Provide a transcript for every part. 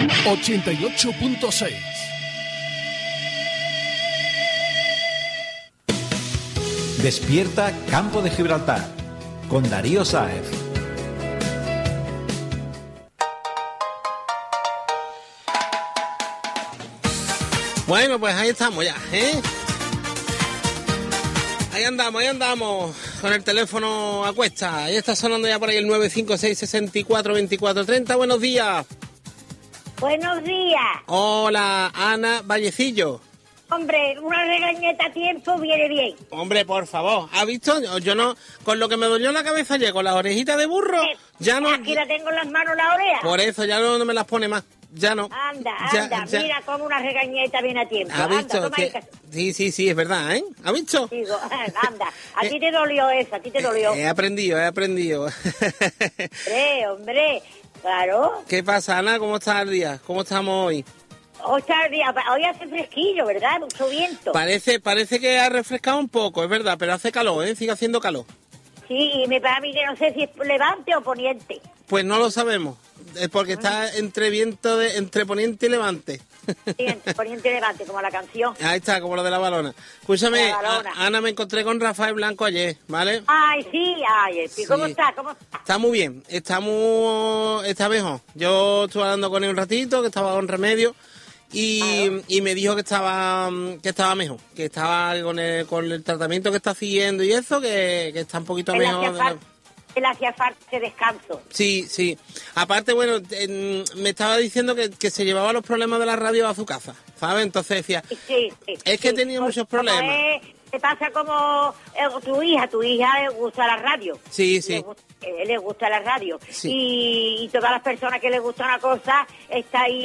88.6. Despierta Campo de Gibraltar con Darío Sáez. Bueno, pues ahí estamos ya, ¿eh? Ahí andamos, con el teléfono a cuesta. Ahí está sonando ya por ahí el 956-64-2430. Buenos días. Buenos días. Hola, Ana Vallecillo. Hombre, una regañeta a tiempo viene bien. Hombre, por favor, ¿ha visto? Yo no, con lo que me dolió la cabeza ayer, con las orejitas de burro, ya no... Aquí la tengo en las manos la oreja. Por eso, ya no me las pone más, ya no. Anda, Ya. mira cómo una regañeta viene a tiempo. ¿Ha visto? Anda, toma Sí, es verdad, ¿eh? ¿Ha visto? Digo, anda, a ti te dolió eso, a ti te dolió. He aprendido. Hombre, claro. ¿Qué pasa, Ana? ¿Cómo está el día? ¿Cómo estamos hoy? Hoy hace fresquillo, ¿verdad? Mucho viento. Parece que ha refrescado un poco, es verdad, pero hace calor, ¿eh? Sigue haciendo calor. Sí, y para mí que no sé si es levante o poniente. Pues no lo sabemos, es porque está entre poniente y levante. Sí, entre poniente y levante, como la canción. Ahí está, como lo de la balona. Escúchame, La balona. Ana, me encontré con Rafael Blanco ayer, ¿vale? Ay, sí, ¿y cómo Sí. está? Está muy bien, está mejor. Yo estuve hablando con él un ratito, que estaba con remedio. Y me dijo que estaba mejor, que estaba con el tratamiento que está siguiendo y eso, que está un poquito mejor. Él hacía falta ese descanso. Sí. Aparte, bueno, me estaba diciendo que se llevaba los problemas de la radio a su casa, ¿sabes? Entonces decía, es que tenía muchos problemas. Te pasa como tu hija le gusta la radio. Sí. Le gusta la radio. Sí. Y todas las personas que les gusta una cosa, está ahí,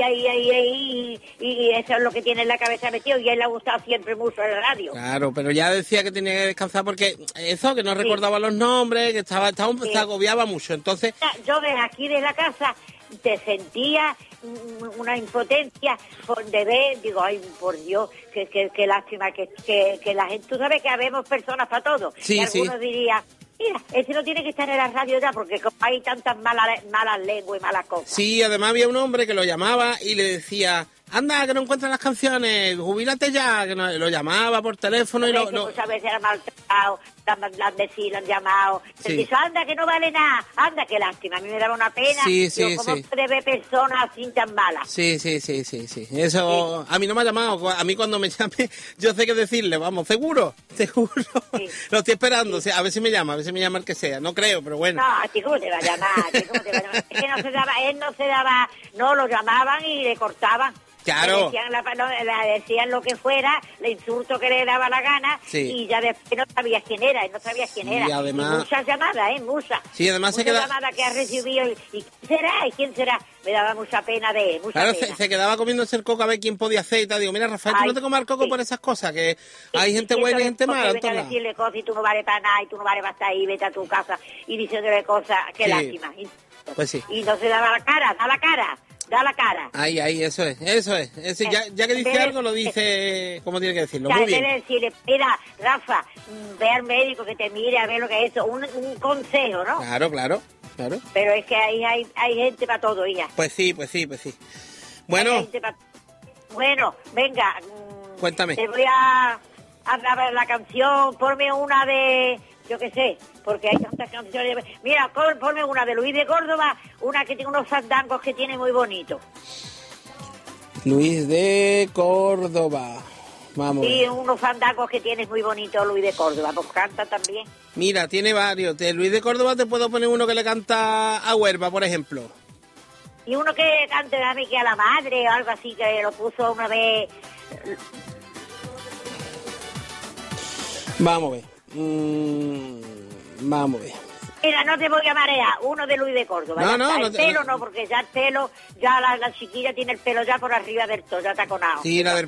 y eso es lo que tiene en la cabeza metido, y a él le ha gustado siempre mucho la radio. Claro, pero ya decía que tenía que descansar porque eso, que no recordaba los nombres, que se agobiaba mucho, entonces... Yo desde aquí de la casa te sentía una impotencia de ver, digo, ay, por Dios, qué lástima que la gente, tú sabes que habemos personas para todo, Sí, y algunos dirían, mira, ese no tiene que estar en la radio ya, porque como hay tantas malas lenguas y malas cosas. Sí, además había un hombre que lo llamaba y le decía, anda, que no encuentras las canciones, jubílate ya, que no, lo llamaba por teléfono y Muchas veces era maltratado, las vecinas han llamado, Sí. dice, anda, que no vale nada, anda, qué lástima, a mí me daba una pena, Sí, ¿cómo puede ver personas así tan malas? Sí. Eso, a mí no me ha llamado. A mí cuando me llame, yo sé qué decirle, vamos, seguro. Sí. Lo estoy esperando, o sea, a ver si me llama el que sea. No creo, pero bueno. No, a ti cómo te va a llamar, Es que él no lo llamaban y le cortaban. Claro. Le decían lo que fuera, le insulto que le daba la gana, Sí. y ya después no sabía quién era, Y además... Y muchas llamadas, muchas. Sí, además muchas llamadas que ha recibido, y ¿quién será? Me daba mucha pena de él, Claro, pena. se quedaba comiéndose el coco a ver quién podía hacer y tal. Digo, mira, Rafael, tú no te comas el coco por esas cosas, que hay gente buena y gente mala. Vete a decirle cosas y tú no vales para nada, y tú no vales para estar ahí, vete a tu casa, y diciéndole cosas, qué Sí. lástima. Pues sí. Y no se daba la cara, da la cara. Ahí, eso es. Ya que dice algo, lo dice como tiene que decirlo. Muy bien. Decirle, mira, Rafa, ve al médico que te mire a ver lo que es eso, un consejo, ¿no? Claro. Pero es que ahí hay gente para todo, hija. Pues sí. Bueno, Bueno, venga. Cuéntame. Te voy a ver la canción, ponme una de, yo qué sé, porque hay tantas canciones. Mira, ponme una de Luis de Córdoba, una que tiene unos fandangos que tiene muy bonitos. Luis de Córdoba. Vamos. Sí, unos fandangos que tienes muy bonitos, Luis de Córdoba, pues canta también. Mira, tiene varios. De Luis de Córdoba te puedo poner uno que le canta a Huelva, por ejemplo. Y uno que cante a mí que a la madre o algo así, que lo puso una vez. Vamos a ver. Vamos a ver. Mira, no te voy a marear, uno de Luis de Córdoba. El pelo no, porque ya el pelo, ya la chiquilla tiene el pelo ya por arriba del todo, ya taconado. Sí, la del